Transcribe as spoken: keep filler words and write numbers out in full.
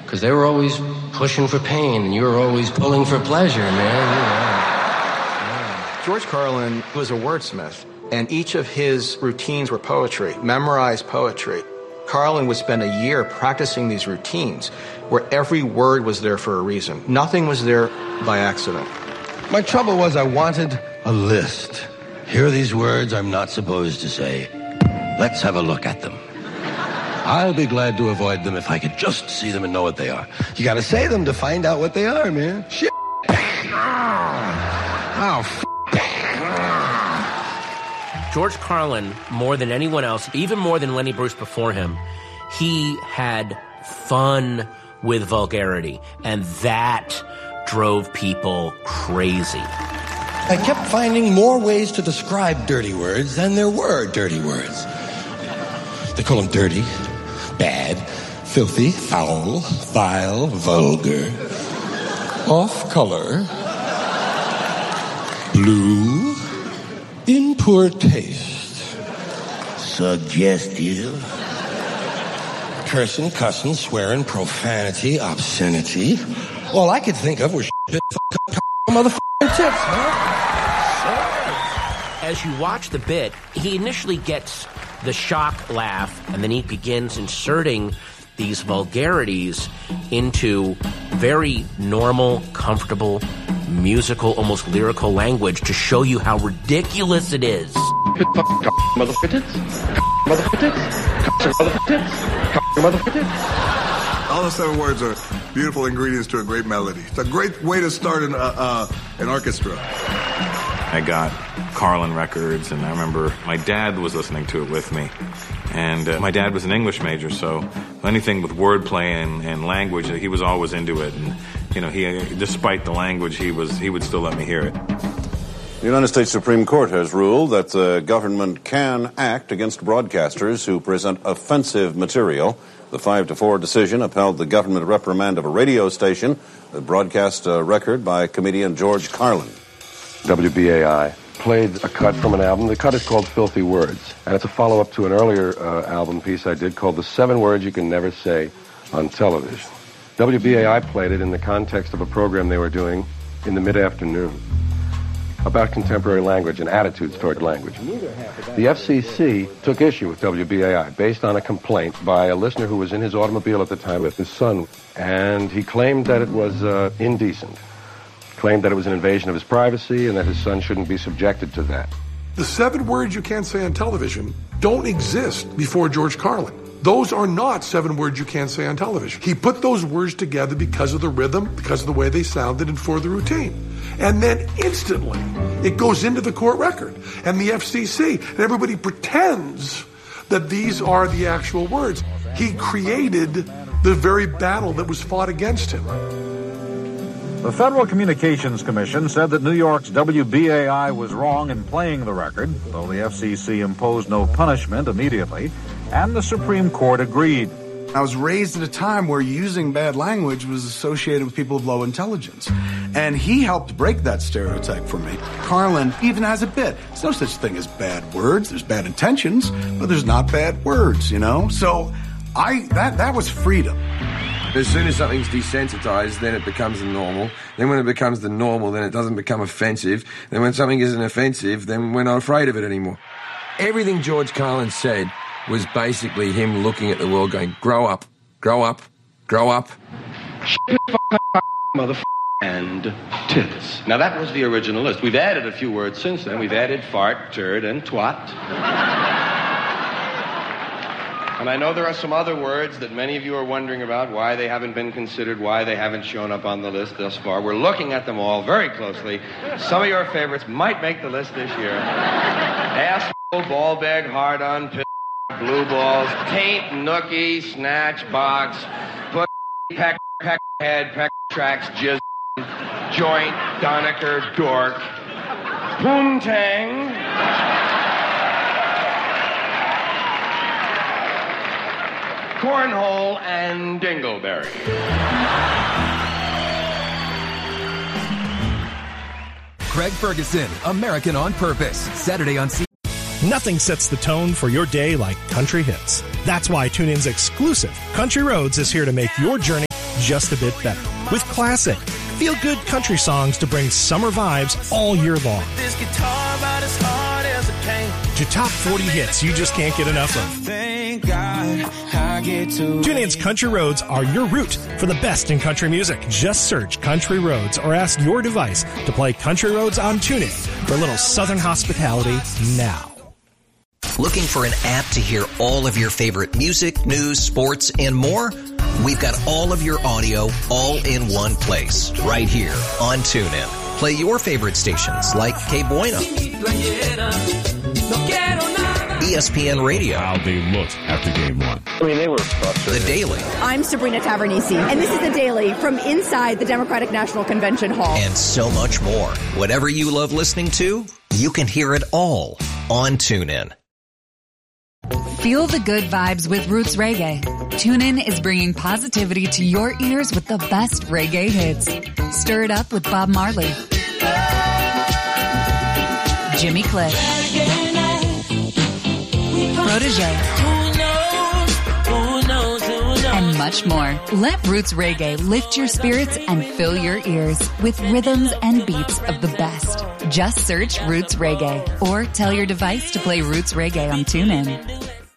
Because they were always pushing for pain, and you were always pulling for pleasure, man. Yeah. George Carlin was a wordsmith, and each of his routines were poetry, memorized poetry. Carlin would spend a year practicing these routines where every word was there for a reason. Nothing was there by accident. My trouble was I wanted a list. Here are these words I'm not supposed to say. Let's have a look at them. I'll be glad to avoid them if I could just see them and know what they are. You gotta say them to find out what they are, man. Shit. Oh, f***. George Carlin, more than anyone else, even more than Lenny Bruce before him, he had fun with vulgarity, and that drove people crazy. I kept finding more ways to describe dirty words than there were dirty words. They call them dirty, bad, filthy, foul, vile, vulgar, off color, blue, in poor taste, suggestive, cursing, cussing, swearing, profanity, obscenity. All I could think of was shit, motherfucking tips, man. As you watch the bit, he initially gets the shock laugh, and then he begins inserting these vulgarities into very normal, comfortable, musical, almost lyrical language to show you how ridiculous it is. All the seven words are beautiful ingredients to a great melody. It's a great way to start an, uh, uh, an orchestra. I got Carlin records, and I remember my dad was listening to it with me. And uh, my dad was an English major, so anything with wordplay and, and language, he was always into it. And, you know, he, despite the language, he was he would still let me hear it. The United States Supreme Court has ruled that the government can act against broadcasters who present offensive material. The five to four decision upheld the government reprimand of a radio station that broadcast a record by comedian George Carlin. W B A I played a cut from an album. The cut is called Filthy Words, and it's a follow-up to an earlier uh, album piece I did called The Seven Words You Can Never Say on Television. W B A I played it in the context of a program they were doing in the mid-afternoon about contemporary language and attitudes toward language. The F C C took issue with W B A I based on a complaint by a listener who was in his automobile at the time with his son, and he claimed that it was uh, indecent. Claimed that it was an invasion of his privacy and that his son shouldn't be subjected to that. The seven words you can't say on television don't exist before George Carlin. Those are not seven words you can't say on television. He put those words together because of the rhythm, because of the way they sounded, and for the routine. And then instantly, it goes into the court record and the F C C, and everybody pretends that these are the actual words. He created the very battle that was fought against him. The Federal Communications Commission said that New York's W B A I was wrong in playing the record, though the F C C imposed no punishment immediately, and the Supreme Court agreed. I was raised at a time where using bad language was associated with people of low intelligence. And he helped break that stereotype for me. Carlin even has a bit. There's no such thing as bad words. There's bad intentions, but there's not bad words, you know? So I that that was freedom. As soon as something's desensitized, then it becomes the normal. Then when it becomes the normal, then it doesn't become offensive. Then when something isn't offensive, then we're not afraid of it anymore. Everything George Carlin said was basically him looking at the world going, grow up, grow up, grow up. Motherfucker and tits. Now that was the original list. We've added a few words since then. We've added fart, turd, and twat. And I know there are some other words that many of you are wondering about, why they haven't been considered, why they haven't shown up on the list thus far. We're looking at them all very closely. Some of your favorites might make the list this year. Asshole, ball bag, hard-on, piss, blue balls, taint, nookie, snatch, box, put, peck, peck, head, peck, tracks, jizz, joint, Donecker, dork, poontang, cornhole, and dingleberry. Craig Ferguson, American on Purpose, Saturday on C. Nothing sets the tone for your day like country hits. That's why TuneIn's exclusive Country Roads is here to make your journey just a bit better. With classic, feel-good country songs to bring summer vibes all year long. This guitar about as hard as a cane. To top forty hits you just can't get enough of. Thank God I get to TuneIn's Country Roads are your route for the best in country music. Just search Country Roads or ask your device to play Country Roads on TuneIn for a little southern hospitality now. Looking for an app to hear all of your favorite music, news, sports, and more? We've got all of your audio all in one place, right here on TuneIn. Play your favorite stations like K Bueno, E S P N Radio. How they looked after game one. I mean, they were frustrated. The Daily. I'm Sabrina Tavernisi, and this is The Daily from inside the Democratic National Convention Hall. And so much more. Whatever you love listening to, you can hear it all on TuneIn. Feel the good vibes with Roots Reggae. TuneIn is bringing positivity to your ears with the best reggae hits. Stir it up with Bob Marley, Jimmy Cliff, Protégé, and much more. Let Roots Reggae lift your spirits and fill your ears with rhythms and beats of the best. Just search Roots Reggae or tell your device to play Roots Reggae on TuneIn.